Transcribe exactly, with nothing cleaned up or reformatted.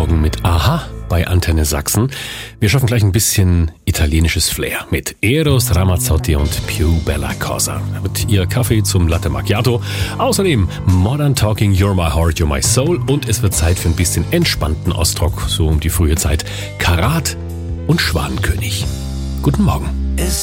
Morgen mit Aha bei Antenne Sachsen. Wir schaffen gleich ein bisschen italienisches Flair mit Eros Ramazzotti und Più Bella Cosa. Mit ihr Kaffee zum Latte Macchiato. Außerdem Modern Talking, You're My Heart, You're My Soul. Und es wird Zeit für ein bisschen entspannten Ostrock, so um die frühe Zeit. Karat und Schwanenkönig. Guten Morgen.